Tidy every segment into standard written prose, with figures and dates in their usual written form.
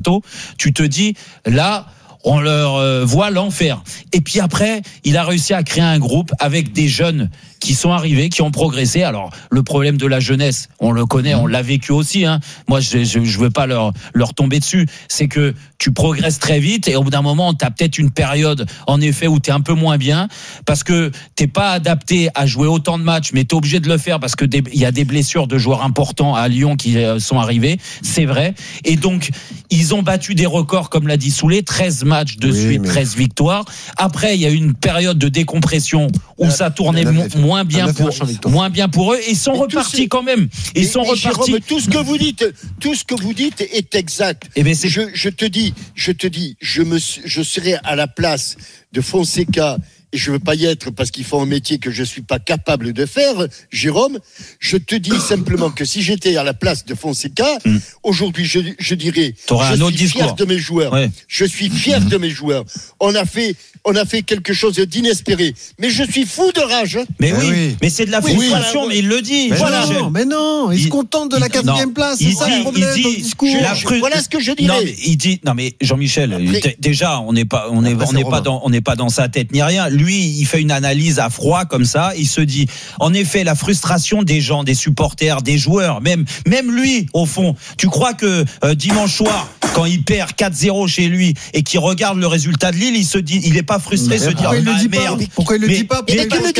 Mercato, tu te dis, là, on leur voit l'enfer. Et puis après, il a réussi à créer un groupe avec des jeunes qui sont arrivés, qui ont progressé. Alors, le problème de la jeunesse, on le connaît, on l'a vécu aussi, hein. Moi, je veux pas leur tomber dessus. C'est que tu progresses très vite et au bout d'un moment, t'as peut-être une période, en effet, où t'es un peu moins bien parce que t'es pas adapté à jouer autant de matchs, mais t'es obligé de le faire parce que il y a des blessures de joueurs importants à Lyon qui sont arrivés. C'est vrai. Et donc, ils ont battu des records, comme l'a dit Soulé, 13 matchs de suite, 13 victoires. Après, il y a eu une période de décompression où ça tournait moins bien pour eux. Et ils sont repartis quand même. Ils sont repartis. Jérôme, tout ce que vous dites est exact. Et ben je te dis, je serais à la place de Fonseca. Et je veux pas y être parce qu'il faut un métier que je suis pas capable de faire, Jérôme. Je te dis simplement que si j'étais à la place de Fonseca, aujourd'hui, je dirais, je suis fier de mes joueurs. Ouais. Je suis fier de mes joueurs. On a fait quelque chose d'inespéré. Mais je suis fou de rage. Mais oui. Mais c'est de la frustration, mais il le dit. Mais non, il se contente de la 4e place. C'est ça le problème dans le discours. Voilà ce que je dirais. Non, mais Jean-Michel, déjà, on n'est pas dans sa tête ni rien. Lui, il fait une analyse à froid comme ça. Il se dit, en effet, la frustration des gens, des supporters, des joueurs, même lui, au fond. Tu crois que dimanche soir, quand il perd 4-0 chez lui et qu'il regarde le résultat de Lille, il se dit, il est pas frustré, il se dit, merde. Pourquoi il le dit pas?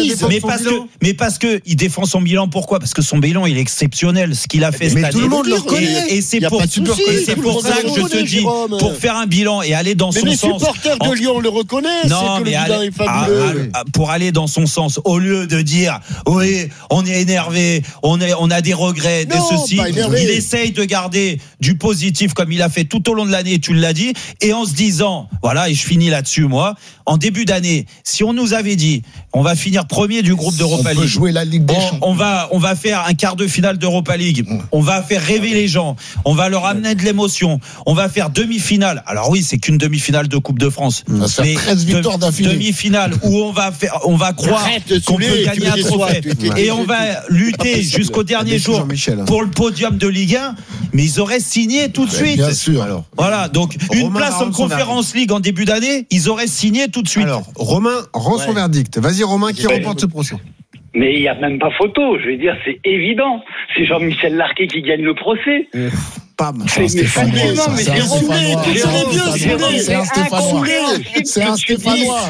Parce que il défend son bilan. Pourquoi? Parce que son bilan, il est exceptionnel. Ce qu'il a fait cette année. Mais tout le monde le reconnaît. Et c'est pour ça que je te dis, pour faire un bilan et aller dans son sens. Mais les supporters de Lyon le reconnaissent. Non, mais pour aller dans son sens, au lieu de dire oui, on est énervé, on a des regrets, de ceci, il essaye de garder du positif comme il a fait tout au long de l'année, tu l'as dit, et en se disant, voilà, et je finis là-dessus moi, en début d'année, si on nous avait dit on va finir premier du groupe d'Europa League, jouer la Ligue des Champions. on va faire un quart de finale d'Europa League, on va faire rêver les gens, on va leur amener de l'émotion, on va faire demi-finale. Alors oui, c'est qu'une demi-finale de Coupe de France, mais 13 victoires d'affilée. Demi-finale où on va croire qu'on peut gagner un trophée et on va lutter jusqu'au dernier jour pour le podium de Ligue 1, mais ils auraient signé tout de suite. Bien sûr. Alors. Voilà, donc une place en Conférence League en début d'année, ils auraient signé tout de suite. Alors, Romain rend son verdict. Vas-y Romain, qui remporte ce procès? Mais il n'y a même pas photo, je veux dire, c'est évident. C'est Jean-Michel Larquet qui gagne le procès. C'est un Stéphanois.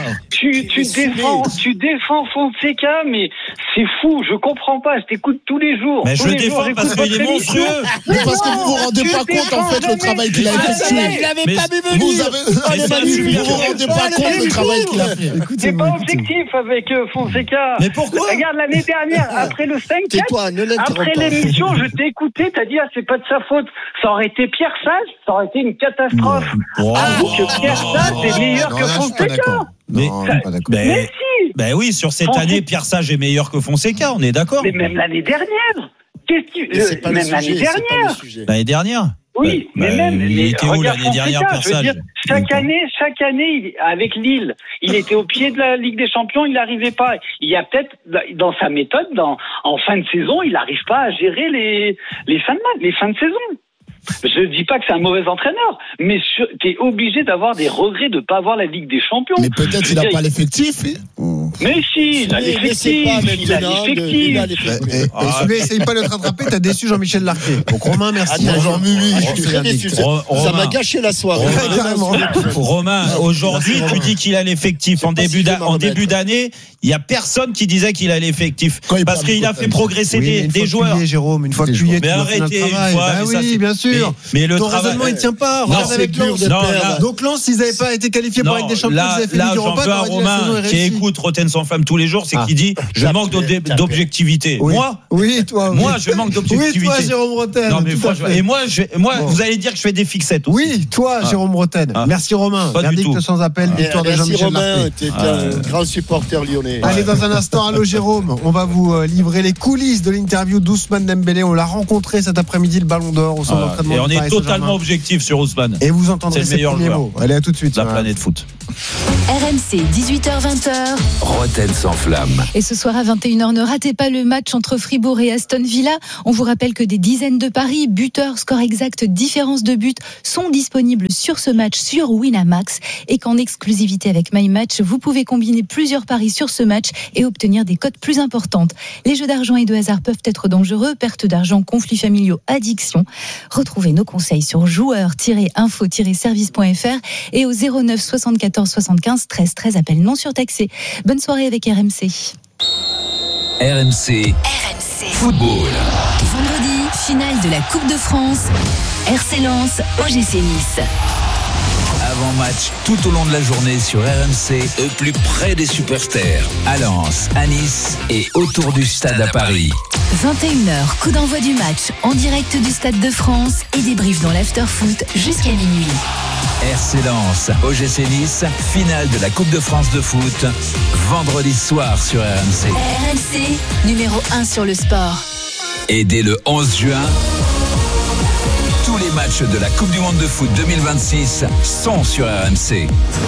Tu défends Fonseca, mais c'est fou, je comprends pas, je t'écoute tous les jours. Mais je le défends parce qu'il est monstrueux. Mais parce que vous vous rendez pas compte, en fait, le travail qu'il a effectué. Il avait pas vu venir. Vous vous rendez pas compte du travail qu'il a fait. C'est pas objectif avec Fonseca. Mais pourquoi? Regarde, l'année dernière, après le 5-4, après l'émission, je t'ai écouté, t'as dit, c'est pas de sa faute. Ça aurait été Pierre Sage, ça aurait été une catastrophe. Que Pierre Sage est meilleur que Fonseca. Mais si. Ben oui, sur cette année, Pierre Sage est meilleur que Fonseca, on est d'accord. Mais même l'année dernière. Même l'année dernière. L'année dernière. Oui, mais même. Il était où l'année dernière, Pierre Sage? Chaque année, avec Lille, il était au pied de la Ligue des Champions, il n'arrivait pas. Il y a peut-être, dans sa méthode, en fin de saison, il n'arrive pas à gérer les fins de saison. Je ne dis pas que c'est un mauvais entraîneur, mais tu es obligé d'avoir des regrets de ne pas avoir la Ligue des Champions. Mais peut-être qu'il n'a pas l'effectif. Mais si, il a l'effectif. Celui-là, essaye pas de te rattraper, t'as déçu Jean-Michel Larquet. Donc Romain, merci. Ça m'a gâché la soirée. Romain, aujourd'hui, tu dis qu'il a l'effectif. En début d'année, il n'y a personne qui disait qu'il a l'effectif. Parce qu'il a fait progresser des joueurs. Jérôme, une fois que tu y es, mais arrêtez. Oui, bien sûr. Mais le raisonnement, il ne tient pas. Regarde avec Lens. Donc Lens, s'ils n'avaient pas été qualifiés pour la Ligue des Champions, ils avaient fait Ligue Europa. Là, j'en veux un Romain qui écoute Rotten sans flamme tous les jours, c'est qui dit je manque d'objectivité. Moi, je manque d'objectivité. Oui, toi, Jérôme Rotten. Non, mais et moi, vous allez dire que je fais des fixettes aussi. Oui, toi, Jérôme Rotten. Merci Romain. Verdict sans appel, victoire de Jean-Michel Larquet. Merci Romain, t'es un grand supporter lyonnais. Allez, dans un instant, allô Jérôme, on va vous livrer les coulisses de l'interview d'Ousmane Dembélé. On l'a rencontré cet après-midi, le Ballon d'Or au centre d'entraînement. Et on est totalement objectif sur Ousmane. Et vous entendrez ses premiers mots. Allez, à tout de suite. La planète foot. RMC 18h-20h. Roten sans flamme. Et ce soir à 21h, ne ratez pas le match entre Fribourg et Aston Villa. On vous rappelle que des dizaines de paris, buteurs, score exact, différence de but sont disponibles sur ce match sur Winamax et qu'en exclusivité avec MyMatch, vous pouvez combiner plusieurs paris sur ce match et obtenir des cotes plus importantes. Les jeux d'argent et de hasard peuvent être dangereux, perte d'argent, conflits familiaux, addiction. Retrouvez nos conseils sur joueurs-info-service.fr et au 09 74 75 13 13, appel non surtaxé. Bonne soirée avec RMC. RMC Football. Vendredi, finale de la Coupe de France. RC Lens, OGC Nice. Avant-match tout au long de la journée sur RMC, au plus près des supporters, à Lens, à Nice et autour du stade à Paris. 21h, coup d'envoi du match en direct du Stade de France et débrief dans l'after-foot jusqu'à minuit. RC Lens, OGC Nice, finale de la Coupe de France de foot, vendredi soir sur RMC. RMC, numéro 1 sur le sport. Et dès le 11 juin, tous les matchs de la Coupe du Monde de foot 2026 sont sur RMC.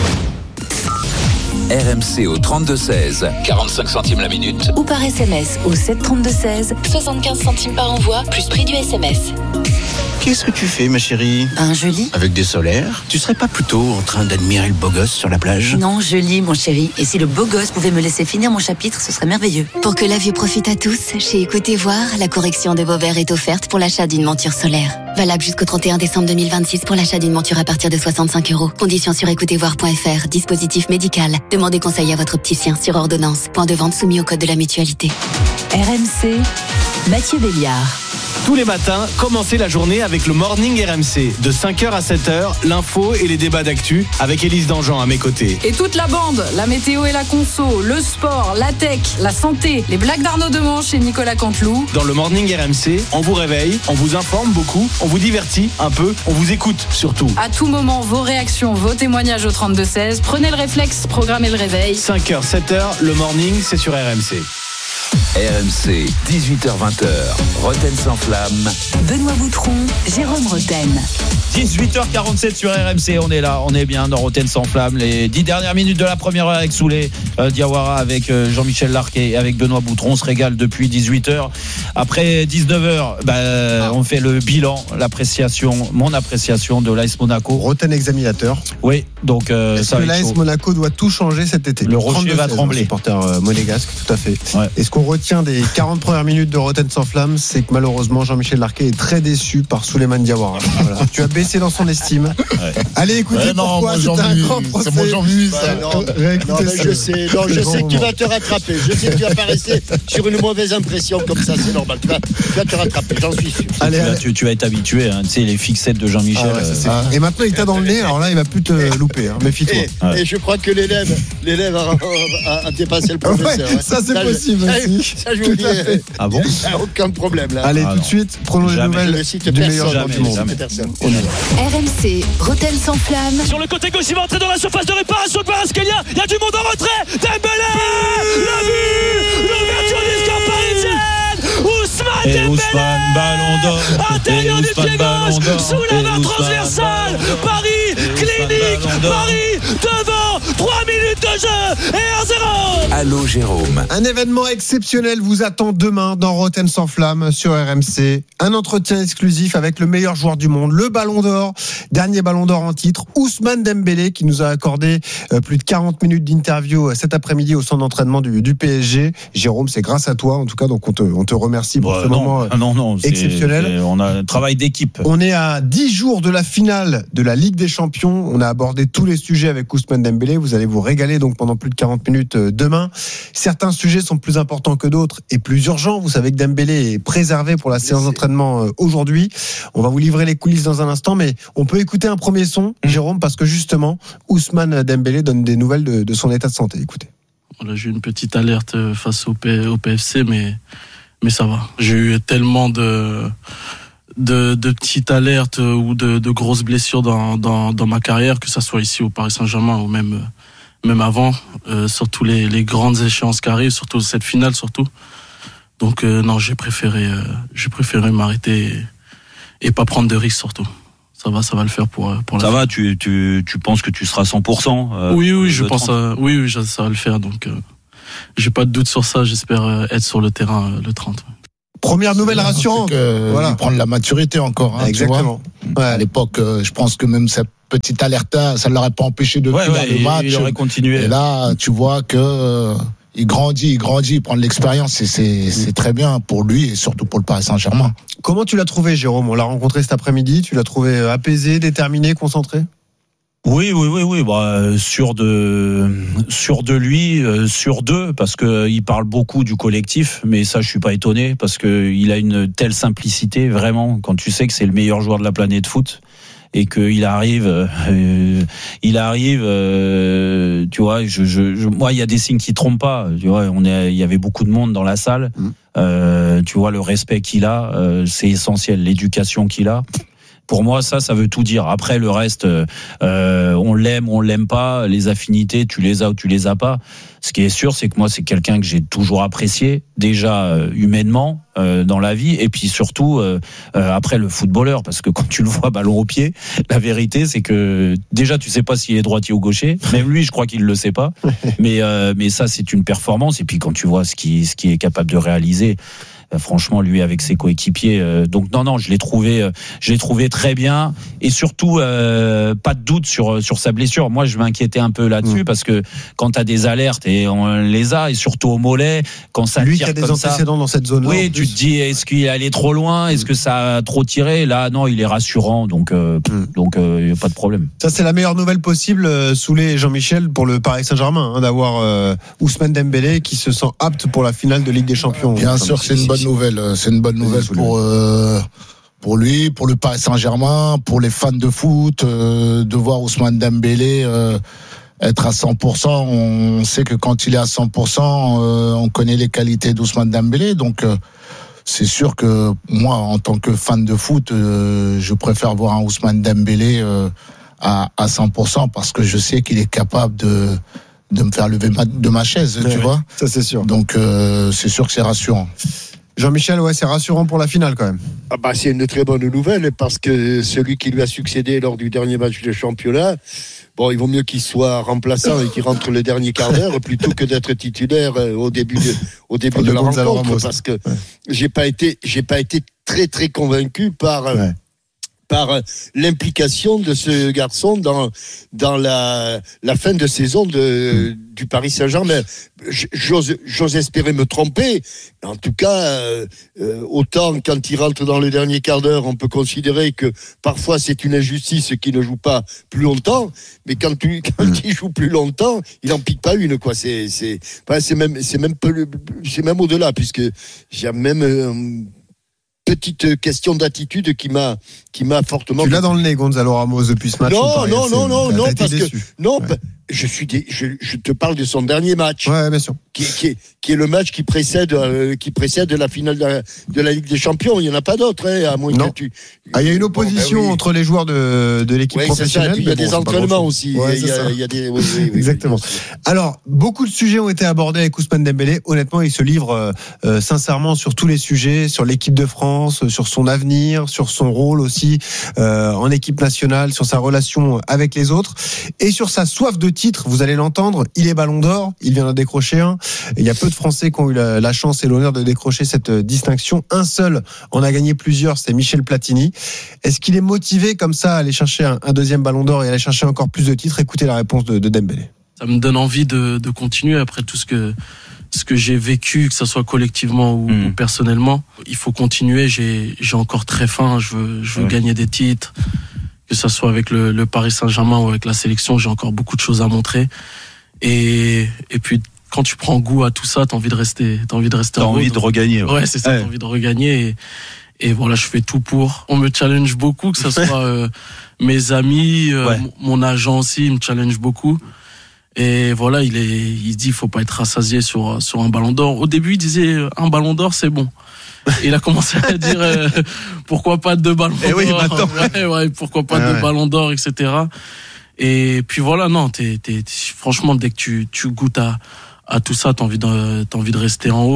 RMC au 32-16, 45 centimes la minute. Ou par SMS au 732-16, 75 centimes par envoi, plus prix du SMS. Qu'est-ce que tu fais, ma chérie ? Je lis. Avec des solaires ? Tu serais pas plutôt en train d'admirer le beau gosse sur la plage ? Non, je lis, mon chéri. Et si le beau gosse pouvait me laisser finir mon chapitre, ce serait merveilleux. Pour que la vue profite à tous, chez Écoutez Voir, la correction de vos verres est offerte pour l'achat d'une monture solaire. Valable jusqu'au 31 décembre 2026 pour l'achat d'une monture à partir de 65 €. Conditions sur écoutezvoir.fr. Dispositif médical. Demandez conseil à votre opticien sur ordonnance. Point de vente soumis au code de la mutualité. RMC, Mathieu Béliard. Tous les matins, commencez la journée avec le Morning RMC. De 5h à 7h, l'info et les débats d'actu avec Élise Dangean à mes côtés. Et toute la bande, la météo et la conso, le sport, la tech, la santé, les blagues d'Arnaud Demanche et Nicolas Canteloup. Dans le Morning RMC, on vous réveille, on vous informe beaucoup, on vous divertit un peu, on vous écoute surtout. À tout moment, vos réactions, vos témoignages au 32-16. Prenez le réflexe, programmez le réveil. 5h, 7h, le Morning, c'est sur RMC. RMC, 18h-20h, Roten sans flamme. Benoît Boutron, Jérôme Roten. 18h47 sur RMC, on est là, on est bien dans Roten sans flamme. Les 10 dernières minutes de la première heure avec Souley Diawara, avec Jean-Michel Larquet et avec Benoît Boutron. On se régale depuis 18h. Après 19h, on fait le bilan, mon appréciation de l'AS Monaco. Roten examinateur. Oui, donc est-ce que l'AS Monaco doit tout changer cet été? Le rocher va trembler. Supporter monégasque, tout à fait. Ouais. Et ce qu'on retient des 40 premières minutes de Roten sans flamme, c'est que malheureusement Jean-Michel Larquet est très déçu par Souleymane Diawara. Voilà. Tu as baissé dans son estime. Ouais. Allez, écoutez pourquoi c'est un grand procès. C'est mon Jean-Louis, ça. Non, je sais que tu vas te rattraper. Je sais que tu vas pas rester sur une mauvaise impression comme ça, c'est normal. Tu vas te rattraper, j'en suis sûr. Allez. Tu vas être habitué, hein, tu sais, les fixettes de Jean-Michel. Et maintenant il t'a dans le nez, alors là il va plus te louper, hein. Méfie-toi. Et je crois que l'élève a dépassé le professeur. Ouais, ça c'est possible aussi. Ça je vous dis. Ah bon? Aucun problème là. Allez, tout de suite, prenons les nouvelles du meilleur joueur du monde. RMC, Roten sans flamme. Sur le côté gauche, il va entrer dans la surface de réparation de Kvaratskhelia. Il y a du monde en retrait. Dembélé, le but, l'ouverture du score parisienne. Ousmane Ballon d'Or. Intérieur du pied gauche, sous la main transversale. Paris, clinique, Paris, devant, 3 minutes de jeu et 1-0. Allô Jérôme. Un événement exceptionnel vous attend demain dans Roten sans flamme sur RMC. Un entretien exclusif avec le meilleur joueur du monde, le Ballon d'Or, dernier Ballon d'Or en titre, Ousmane Dembélé, qui nous a accordé plus de 40 minutes d'interview cet après-midi au centre d'entraînement du PSG. Jérôme, c'est grâce à toi en tout cas, donc on te remercie pour ce moment exceptionnel. On a un travail d'équipe. On est à 10 jours de la finale de la Ligue des Champions. On a abordé tous les sujets avec Ousmane Dembélé. Vous allez vous régaler donc pendant plus de 40 minutes demain. Certains sujets sont plus importants que d'autres et plus urgents. Vous savez que Dembélé est préservé pour la séance d'entraînement aujourd'hui. On va vous livrer les coulisses dans un instant, mais on peut écouter un premier son, Jérôme, parce que justement, Ousmane Dembélé donne des nouvelles de son état de santé. Écoutez. Là, j'ai eu une petite alerte face au PFC, mais ça va. J'ai eu tellement de petites alertes ou de grosses blessures dans ma carrière, que ça soit ici au Paris Saint-Germain ou même avant, surtout les grandes échéances qui arrivent, surtout cette finale surtout. Donc non, j'ai préféré m'arrêter et pas prendre de risques surtout. Ça va le faire pour la Ça fin. va, tu penses que tu seras 100%? Oui, je pense, oui, ça va le faire. Donc, j'ai pas de doute sur ça. J'espère être sur le terrain le 30. Première nouvelle rassurante. Voilà. Prendre la maturité encore. Hein, exactement. Tu vois. À l'époque, je pense que même cette petite alerte, ça ne l'aurait pas empêché de finir le match. Il aurait continué. Et là, tu vois que il grandit, il prend de l'expérience et c'est très bien pour lui et surtout pour le Paris Saint-Germain. Comment tu l'as trouvé, Jérôme? On l'a rencontré cet après-midi. Tu l'as trouvé apaisé, déterminé, concentré? Oui. Sûr de lui, sûr d'eux, parce que il parle beaucoup du collectif, mais ça, je suis pas étonné, parce que il a une telle simplicité, vraiment, quand tu sais que c'est le meilleur joueur de la planète foot. Et qu'il arrive, tu vois, moi, il y a des signes qui trompent pas, tu vois, il y avait beaucoup de monde dans la salle, tu vois, le respect qu'il a, c'est essentiel, l'éducation qu'il a. Pour moi, ça veut tout dire. Après, le reste, on l'aime pas, les affinités, tu les as ou tu les as pas. Ce qui est sûr, c'est que moi, c'est quelqu'un que j'ai toujours apprécié, déjà humainement, dans la vie, et puis surtout après le footballeur, parce que quand tu le vois ballon au pied, la vérité, c'est que déjà, tu sais pas s'il est droitier ou gaucher. Même lui, je crois qu'il le sait pas. Mais ça, c'est une performance. Et puis quand tu vois ce qui est capable de réaliser. Franchement, lui avec ses coéquipiers, donc non, je l'ai trouvé très bien, et surtout pas de doute sur sa blessure. Moi, je m'inquiétais un peu là-dessus parce que quand t'as des alertes, et on les a, et surtout au mollet, quand ça lui tire qui a des comme antécédents dans cette zone-là. oui, tu te dis, est-ce qu'il est allé trop loin, est-ce que ça a trop tiré? Là, non, il est rassurant, donc y a pas de problème. Ça, c'est la meilleure nouvelle possible, Soulé et Jean-Michel, pour le Paris Saint-Germain, d'avoir Ousmane Dembélé qui se sent apte pour la finale de Ligue des Champions. Bien sûr, c'est une bonne nouvelle. C'est une bonne nouvelle pour lui, pour le Paris Saint-Germain, pour les fans de foot, de voir Ousmane Dembélé être à 100%. On sait que quand il est à 100%, on connaît les qualités d'Ousmane Dembélé. Donc, c'est sûr que moi, en tant que fan de foot, je préfère voir un Ousmane Dembélé à 100% parce que je sais qu'il est capable de me faire lever de ma chaise, tu vois. Ça, c'est sûr. Donc, c'est sûr que c'est rassurant. Jean-Michel, c'est rassurant pour la finale quand même. C'est une très bonne nouvelle parce que celui qui lui a succédé lors du dernier match de championnat, il vaut mieux qu'il soit remplaçant et qu'il rentre le dernier quart d'heure plutôt que d'être titulaire au début de la rencontre, parce que j'ai pas été très très convaincu par l'implication de ce garçon dans la fin de saison du Paris Saint-Germain. J'ose espérer me tromper. En tout cas, autant quand il rentre dans le dernier quart d'heure, on peut considérer que parfois c'est une injustice qu'il ne joue pas plus longtemps. Mais quand il joue plus longtemps, il en pique pas une, quoi. C'est même au-delà, puisque j'ai même petite question d'attitude qui m'a fortement. Tu l'as dans le nez, Gonzalo Ramos, depuis ce match. Non, parce que je te parle de son dernier match. Ouais, bien sûr. Qui est le match qui précède la finale de la Ligue des Champions. Il y en a pas d'autre, à moins que tu. Il y a une opposition entre les joueurs de l'équipe professionnelle. Il y a des entraînements aussi. Il y a des. Exactement. Alors, beaucoup de sujets ont été abordés avec Ousmane Dembélé. Honnêtement, il se livre sincèrement sur tous les sujets, sur l'équipe de France, sur son avenir, sur son rôle aussi en équipe nationale, sur sa relation avec les autres et sur sa soif de titre. Vous allez l'entendre, il est Ballon d'Or, il vient d'en décrocher un. Il y a peu de Français qui ont eu la chance et l'honneur de décrocher cette distinction. Un seul en a gagné plusieurs, c'est Michel Platini. Est-ce qu'il est motivé comme ça à aller chercher un deuxième Ballon d'Or et aller chercher encore plus de titres? Écoutez la réponse de Dembélé. Ça me donne envie de continuer après tout ce que j'ai vécu, que ça soit collectivement ou personnellement. Il faut continuer, j'ai encore très faim, je veux gagner des titres, que ça soit avec le Paris Saint-Germain ou avec la sélection, j'ai encore beaucoup de choses à montrer. Et puis quand tu prends goût à tout ça, t'as envie de rester T'as envie de regagner. Ouais, c'est ça, t'as envie de regagner et voilà, je fais tout pour. On me challenge beaucoup, que ça soit mes amis, mon agent aussi, il me challenge beaucoup. Et voilà, il dit il faut pas être rassasié sur un Ballon d'Or. Au début, il disait un Ballon d'Or, c'est bon. Et il a commencé à dire pourquoi pas 2 Ballons d'Or. Oui, maintenant. Pourquoi pas 2 Ballons d'Or, etc. Et puis voilà, non, franchement, dès que tu goûtes à tout ça, t'as envie de rester en haut.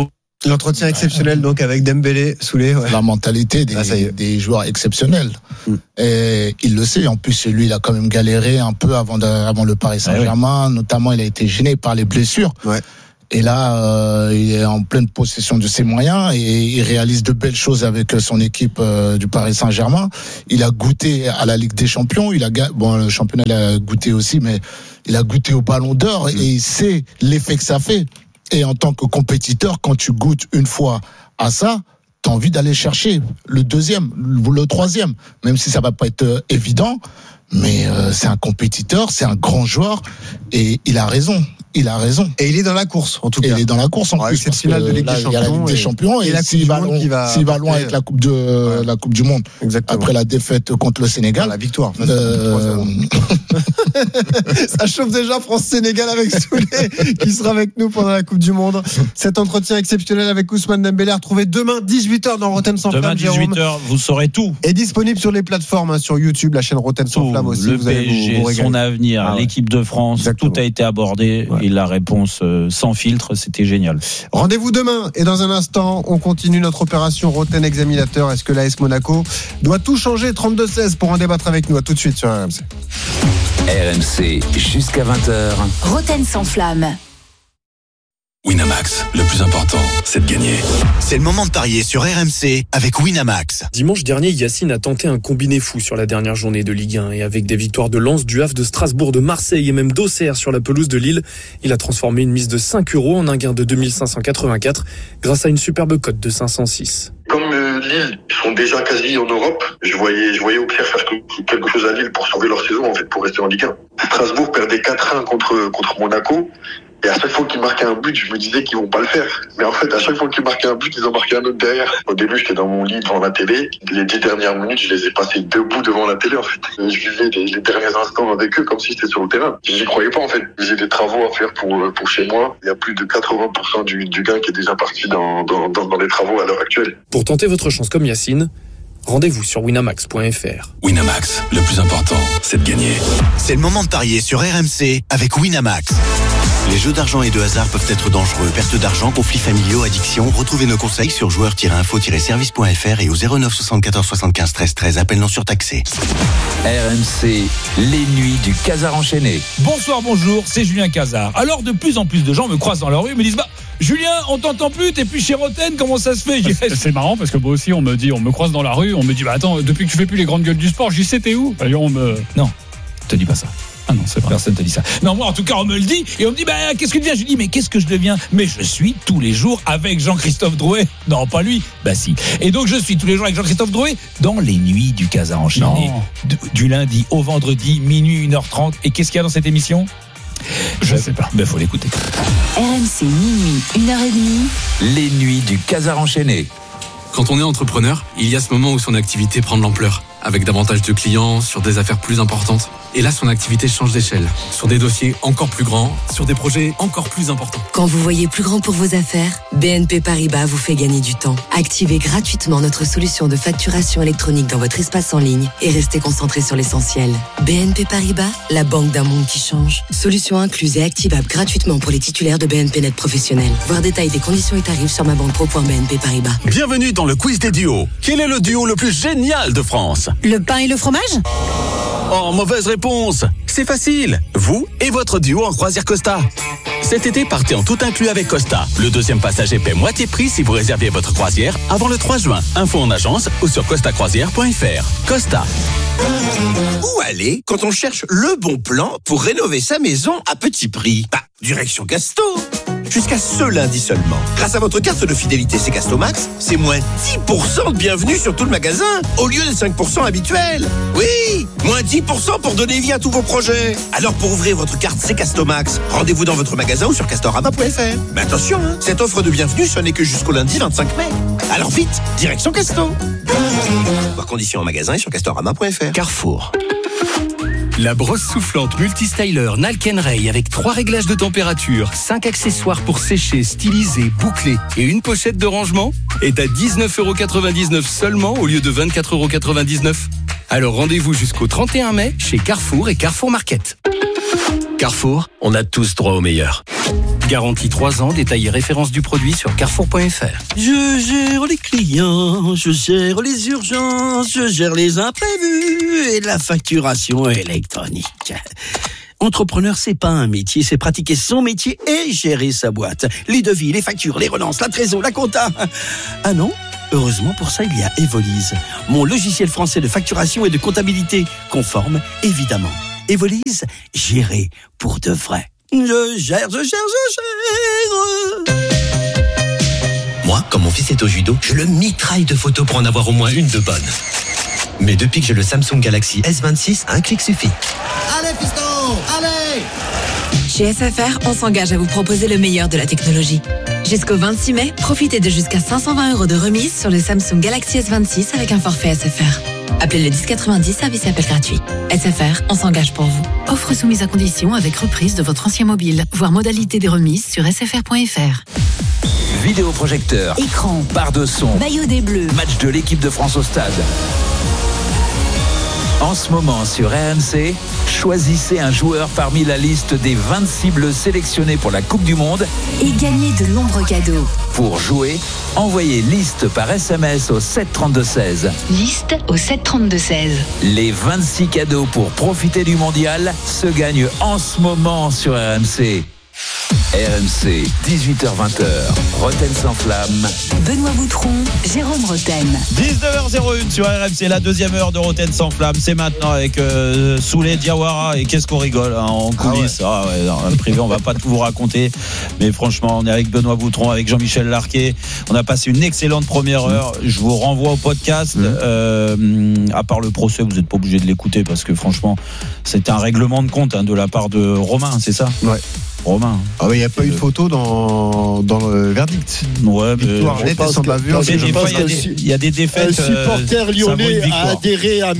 L'entretien exceptionnel donc avec Dembélé, Soulé. Ouais. La mentalité des joueurs exceptionnels. Et il le sait. En plus, lui, il a quand même galéré un peu avant le Paris Saint-Germain. Notamment, il a été gêné par les blessures. Ouais. Et là, il est en pleine possession de ses moyens et il réalise de belles choses avec son équipe du Paris Saint-Germain. Il a goûté à la Ligue des Champions. Le championnat, il a goûté aussi, mais il a goûté au Ballon d'Or et il sait l'effet que ça fait. Et en tant que compétiteur, quand tu goûtes une fois à ça, t'as envie d'aller chercher le deuxième, le troisième, même si ça va pas être évident. Mais c'est un compétiteur, c'est un grand joueur et il a raison. Il a raison. Et il est dans la course, en tout cas. Il est dans la course en plus. Cette finale de Ligue des Champions. Il y a la Ligue des Champions et s'il va loin avec la Coupe du Monde. Exactement. Après la défaite contre le Sénégal. La victoire. Ça chauffe déjà France-Sénégal avec Soulé, qui sera avec nous pendant la Coupe du Monde. Cet entretien exceptionnel avec Ousmane Dembélé à retrouver demain 18h dans Rotten sans flamme. Demain 18h, vous saurez tout. Est disponible sur les plateformes, sur YouTube, la chaîne Rotten sans flamme aussi. Le PSG, son avenir, l'équipe de France, exactement. Tout a été abordé. Ouais. Et la réponse sans filtre, c'était génial. Rendez-vous demain et dans un instant, on continue notre opération Rotten Examinateur. Est-ce que l'AS Monaco doit tout changer? 32-16 pour en débattre avec nous. À tout de suite sur RMC. RMC jusqu'à 20h. Rotten sans flamme. Winamax, le plus important, c'est de gagner. C'est le moment de parier sur RMC avec Winamax. Dimanche dernier, Yacine a tenté un combiné fou sur la dernière journée de Ligue 1 et avec des victoires de Lens, du Havre, de Strasbourg, de Marseille et même d'Auxerre sur la pelouse de Lille, il a transformé une mise de 5 € en un gain de 2584 grâce à une superbe cote de 506. Comme Lille sont déjà quasi en Europe, je voyais Auxerre faire quelque chose à Lille pour sauver leur saison, en fait, pour rester en Ligue 1. Strasbourg perdait 4-1 contre Monaco. Et à chaque fois qu'ils marquaient un but, je me disais qu'ils vont pas le faire. Mais en fait, à chaque fois qu'ils marquaient un but, ils en marquaient un autre derrière. Au début, j'étais dans mon lit devant la télé. Les 10 dernières minutes, je les ai passées debout devant la télé, en fait. Je vivais les derniers instants avec eux comme si j'étais sur le terrain. J'y croyais pas, en fait. J'ai des travaux à faire pour chez moi. Il y a plus de 80% du gain qui est déjà parti dans les travaux à l'heure actuelle. Pour tenter votre chance comme Yacine, rendez-vous sur winamax.fr. Winamax, le plus important, c'est de gagner. C'est le moment de parier sur RMC avec Winamax. Les jeux d'argent et de hasard peuvent être dangereux. Perte d'argent, conflits familiaux, addiction. Retrouvez nos conseils sur joueurs-info-service.fr et au 09 74 75 13 13. Appel non surtaxé. RMC, les nuits du Casar enchaîné. Bonsoir, bonjour, c'est Julien Casar. Alors, de plus en plus de gens me croisent dans la rue et me disent Julien, on t'entend plus, t'es plus chez Rotten, comment ça se fait? C'est marrant parce que moi aussi, on me croise dans la rue, on me dit attends, depuis que tu fais plus les grandes gueules du sport, j'y sais, t'es où? Non, te dis pas ça. Ah non, c'est pas. Personne te dit ça. Non, moi, en tout cas, on me le dit. Et on me dit, qu'est-ce que tu deviens? Je lui dis, mais qu'est-ce que je deviens? Mais je suis tous les jours avec Jean-Christophe Drouet. Non, pas lui. Si. Et donc, je suis tous les jours avec Jean-Christophe Drouet dans les nuits du Casar enchaîné. Du lundi au vendredi, minuit, 1h30. Et qu'est-ce qu'il y a dans cette émission? Je sais pas. Faut l'écouter. RMC, minuit, 1h30. Les nuits du Casar enchaîné. Quand on est entrepreneur, il y a ce moment où son activité prend de l'ampleur, avec davantage de clients, sur des affaires plus importantes. Et là, son activité change d'échelle, sur des dossiers encore plus grands, sur des projets encore plus importants. Quand vous voyez plus grand pour vos affaires, BNP Paribas vous fait gagner du temps. Activez gratuitement notre solution de facturation électronique dans votre espace en ligne et restez concentré sur l'essentiel. BNP Paribas, la banque d'un monde qui change. Solution incluse et activable gratuitement pour les titulaires de BNP Net Professionnel. Voir détail des conditions et tarifs sur mabanque.pro.bnp Paribas. Bienvenue dans le quiz des duos. Quel est le duo le plus génial de France? Le pain et le fromage? Oh, mauvaise réponse. C'est facile. Vous et votre duo en croisière Costa. Cet été, partez en tout inclus avec Costa. Le deuxième passager paie moitié prix si vous réservez votre croisière avant le 3 juin. Info en agence ou sur costacroisière.fr. Costa. Où aller quand on cherche le bon plan pour rénover sa maison à petit prix? Direction Casto. Jusqu'à ce lundi seulement. Grâce à votre carte de fidélité C'est Casto Max, c'est moins 10% de bienvenue sur tout le magasin, au lieu des 5% habituels. Oui, moins 10% pour donner vie à tous vos projets. Alors pour ouvrir votre carte C'est Casto Max, rendez-vous dans votre magasin ou sur castorama.fr. Mais attention, cette offre de bienvenue, ce n'est que jusqu'au lundi 25 mai. Alors vite, direction Casto. Voir conditions en magasin et sur castorama.fr. Carrefour. La brosse soufflante multistyler Nalken-Ray avec 3 réglages de température, 5 accessoires pour sécher, styliser, boucler et une pochette de rangement est à 19,99€ seulement au lieu de 24,99€. Alors rendez-vous jusqu'au 31 mai chez Carrefour et Carrefour Market. Carrefour, on a tous droit au meilleur. Garantie 3 ans, détail et référence du produit sur carrefour.fr. Je gère les clients, je gère les urgences, je gère les imprévus et la facturation électronique. Entrepreneur, c'est pas un métier, c'est pratiquer son métier et gérer sa boîte. Les devis, les factures, les relances, la trésor, la compta. Ah non ? Heureusement, pour ça, il y a Evolise, mon logiciel français de facturation et de comptabilité, conforme, évidemment. Evolise, gérer pour de vrai. Je gère. Moi, quand mon fils est au judo, je le mitraille de photos pour en avoir au moins une de bonne. Mais depuis que j'ai le Samsung Galaxy S26, un clic suffit. Allez, fiston, allez! Chez SFR, on s'engage à vous proposer le meilleur de la technologie. Jusqu'au 26 mai, profitez de jusqu'à 520 € de remise sur le Samsung Galaxy S26 avec un forfait SFR. Appelez le 1090, service et appel gratuit. SFR, on s'engage pour vous. Offre soumise à condition avec reprise de votre ancien mobile. Voir modalité des remises sur sfr.fr. Vidéoprojecteur, Écran, barre de son, maillot des Bleus, match de l'équipe de France au stade. En ce moment sur RMC, choisissez un joueur parmi la liste des 26 bleus sélectionnés pour la Coupe du Monde et gagnez de nombreux cadeaux. Pour jouer, envoyez liste par SMS au 732-16. Liste au 732-16. Les 26 cadeaux pour profiter du mondial se gagnent en ce moment sur RMC. RMC, 18h-20h, Roten sans flamme. Benoît Boutron, Jérôme Roten. 19h01 sur RMC, la deuxième heure de Roten sans flamme. C'est maintenant avec Souley Diawara. Et qu'est-ce qu'on rigole en coulisses. Dans le privé, on va pas tout vous raconter. Mais franchement, on est avec Benoît Boutron, avec Jean-Michel Larquet. On a passé une excellente première heure. Je vous renvoie au podcast. À part le procès, vous n'êtes pas obligé de l'écouter parce que franchement, c'est un règlement de compte de la part de Romain, c'est ça ? Ouais. Romain. Ah oui, il n'y a pas eu de photo dans le verdict. Ouais, mais victoire nette et sans bavure. Il y a des défaites. Un supporter lyonnais a adhéré à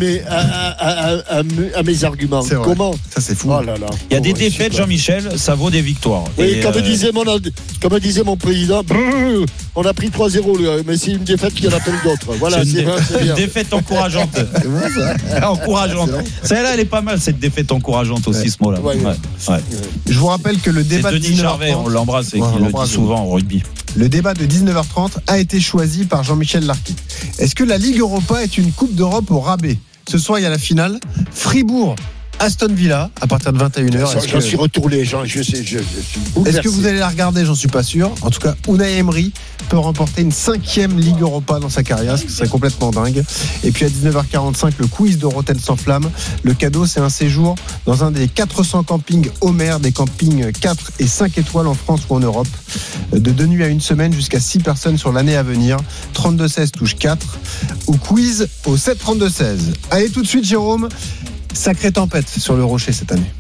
mes arguments. Comment ? Ça, c'est fou. Oh là là. Il y a des défaites, Jean-Michel, ça vaut des victoires. Et comme disait mon président, on a pris 3-0, mais c'est une défaite qu'il y en a plein d'autres. Voilà, c'est une défaite encourageante. C'est bon, ça. Encourageante. Celle-là, elle est pas mal, cette défaite encourageante aussi, ce mot-là. Ouais. Je vous rappelle que le débat de Denis Charvet, on l'embrasse et qu'il le dit souvent en rugby. Le débat de 19h30 a été choisi par Jean-Michel Larquet. Est-ce que la Ligue Europa est une Coupe d'Europe au rabais ? Ce soir, il y a la finale. Fribourg, Aston Villa, à partir de 21h. J'en suis retourné, je sais, je suis Est-ce que vous allez la regarder ? J'en suis pas sûr. En tout cas, Unai Emery peut remporter une 5e Ligue Europa dans sa carrière, ce qui serait complètement dingue. Et puis à 19h45, le quiz de Roten sans flamme. Le cadeau, c'est un séjour dans un des 400 campings Homer, des campings 4 et 5 étoiles en France ou en Europe. De 2 nuits à 1 semaine, jusqu'à 6 personnes sur l'année à venir. 32-16 touche 4. Ou quiz au 7-32-16. Allez tout de suite, Jérôme. Sacrée tempête sur le Rocher cette année.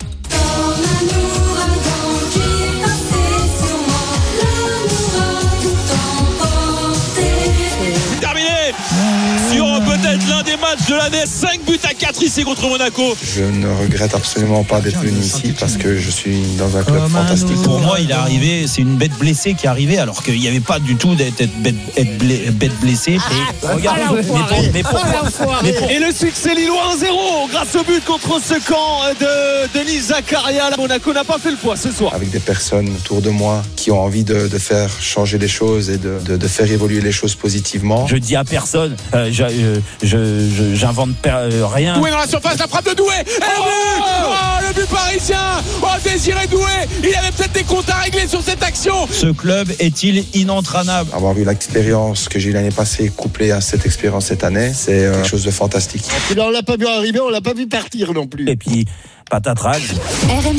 Terminé sur peut-être l'un des matchs de l'année. 5 buts à 4 ici contre Monaco. Je ne regrette absolument pas d'être venu ici parce que je suis dans un club fantastique. Pour moi, il est arrivé, c'est une bête blessée qui est arrivée alors qu'il n'y avait pas du tout d'être bête blessée. Et le succès lillois 1-0 grâce au but contre ce camp de Denis Zakaria. Monaco n'a pas fait le poids ce soir. Avec des personnes autour de moi qui ont envie de faire changer les choses et de faire évoluer les choses positivement. Je dis à personne, j'invente rien. Doué dans la surface, la frappe de Doué. Le but parisien. Désiré Doué. Il avait peut-être des comptes à régler sur cette action. Ce club est-il inentraînable ? Avoir eu l'expérience que j'ai eu l'année passée couplée à cette expérience cette année, c'est quelque chose de fantastique. On l'a pas vu arriver, on l'a pas vu partir non plus. Et puis, patatrac.